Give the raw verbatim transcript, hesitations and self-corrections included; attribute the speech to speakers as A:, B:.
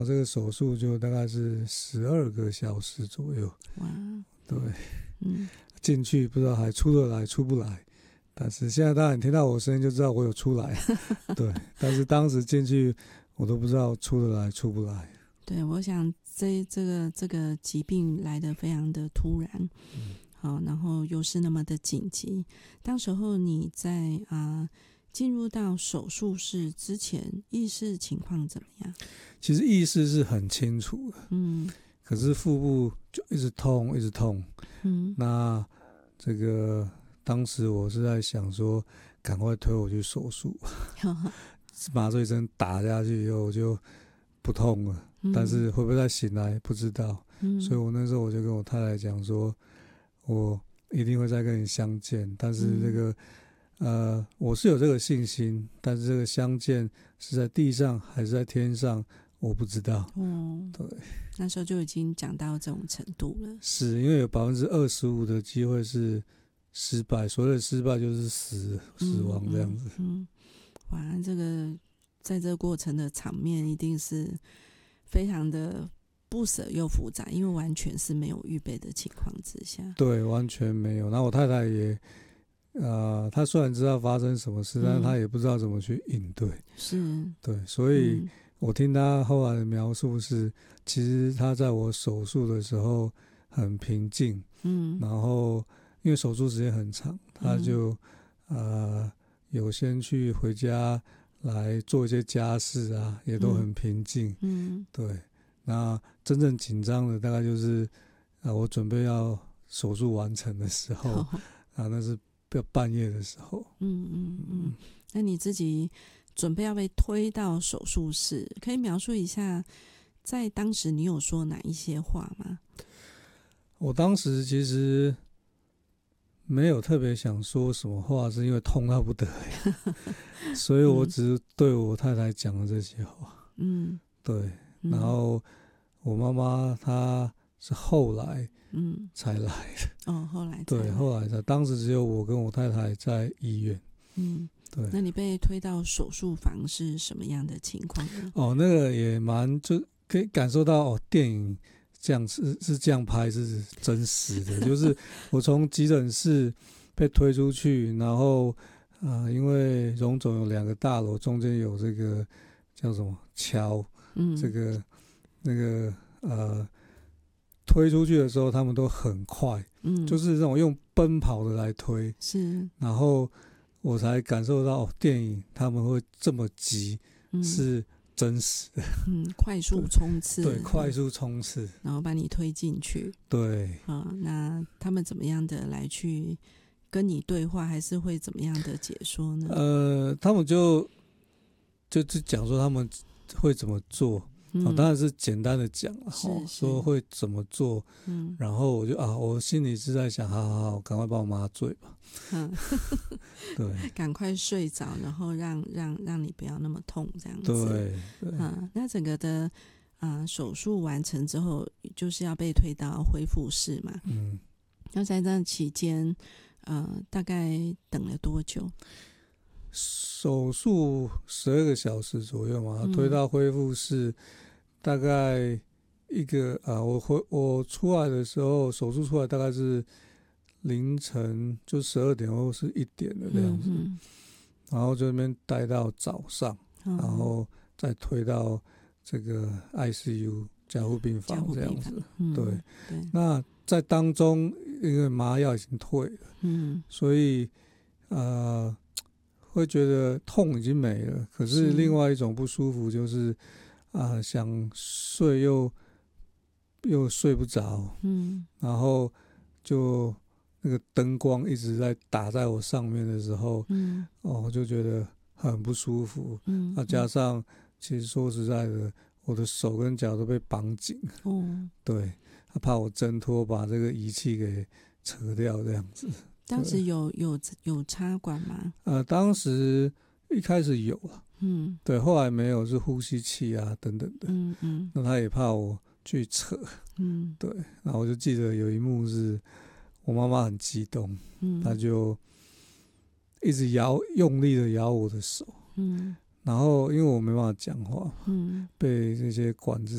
A: 这个手术就大概是十二个小时左右。
B: 哇，
A: 对，
B: 嗯，
A: 进去不知道还出得来出不来，但是现在当然听到我声音就知道我有出来。对，但是当时进去我都不知道出得来出不来。
B: 对，我想这这个这个疾病来得非常的突然，
A: 嗯，
B: 好，然后又是那么的紧急。当时候你在啊、呃、进入到手术室之前，意识情况怎么样？
A: 其实意识是很清楚的，
B: 嗯
A: 可是腹部就一直痛，一直痛。
B: 嗯，
A: 那这个当时我是在想说，赶快推我去手术，麻醉针打下去以后我就不痛了，
B: 嗯、
A: 但是会不会再醒来不知道。
B: 嗯，
A: 所以我那时候我就跟我太太讲说，我一定会再跟你相见，但是这个、嗯、呃，我是有这个信心，但是这个相见是在地上还是在天上，我不知道。
B: 哦，
A: 对，
B: 那时候就已经讲到这种程度了。
A: 是因为有百分之二十五的机会是失败，所谓的失败就是死死亡这样子。
B: 嗯，嗯嗯哇，这个在这个过程的场面一定是非常的不舍又复杂，因为完全是没有预备的情况之下。
A: 对，完全没有。然后我太太也，呃，她虽然知道发生什么事，嗯、但是她也不知道怎么去应对。
B: 是，
A: 对，所以我听她后来的描述是，其实她在我手术的时候很平静，嗯，然后因为手术时间很长，她就、嗯、呃有先去回家来做一些家事啊，也都很平静，嗯，对。那真正紧张的大概就是啊，我准备要手术完成的时候，哦、啊，那是半夜的时候。
B: 嗯嗯嗯。那你自己准备要被推到手术室，可以描述一下，在当时你有说哪一些话吗？
A: 我当时其实没有特别想说什么话，是因为痛到不得了，所以我只是对我太太讲了这些话。嗯，对。然后我妈妈她是后来嗯才来的。
B: 哦，后来才
A: 对，后来才。当时只有我跟我太太在医院。
B: 嗯，对。那你被推到手术房是什么样的情况呢？
A: 哦，那个也蛮就可以感受到哦，电影这样是是这样拍是真实的。就是我从急诊室被推出去，然后呃，因为荣总有两个大楼，中间有这个叫什么桥，嗯，这个那个呃。推出去的时候他们都很快，嗯，就是这种用奔跑的来推，是，然后我才感受到、哦、电影他们会这么急、嗯、是真实的，
B: 嗯，快速冲刺，
A: 对, 对，快速冲刺，
B: 然后把你推进去，
A: 对，
B: 啊，那他们怎么样的来去跟你对话，还是会怎么样的解说呢？
A: 呃，他们就就就讲说他们会怎么做。嗯哦、当然是简单的讲了，说会怎么做，嗯，然后我就啊，我心里是在想，好好好，赶快帮我麻醉吧，嗯，对，
B: 赶快睡着，然后让让让你不要那么痛，这样子，
A: 对，对，
B: 嗯，那整个的啊、呃、手术完成之后，就是要被推到恢复室嘛，嗯，那在这期间，呃，大概等了多久？
A: 手术十二个小时左右嘛，推到恢复室，大概一个啊，我回我出来的时候，手术出来大概是凌晨，就十二点或是一点的这样子，嗯、然后就那边待到早上，嗯、然后再推到这个 I C U 加护病房这样子，嗯、对, 对。那在当中，因为麻药已经退了，嗯，所以呃。会觉得痛已经没了，可是另外一种不舒服就是啊、呃，想睡又又睡不着，嗯，然后就那个灯光一直在打在我上面的时候，嗯，哦，就觉得很不舒服，嗯，啊，加上其实说实在的，我的手跟脚都被绑紧，哦，对，他怕我挣脱把这个仪器给扯掉这样子。
B: 当时有有有插管吗？
A: 呃，当时一开始有啊，嗯，对，后来没有，是呼吸器啊等等的，嗯嗯，那他也怕我去扯，嗯，对，然后我就记得有一幕是我妈妈很激动，嗯，她就一直摇，用力的摇我的手，嗯，然后因为我没办法讲话，嗯，被这些管子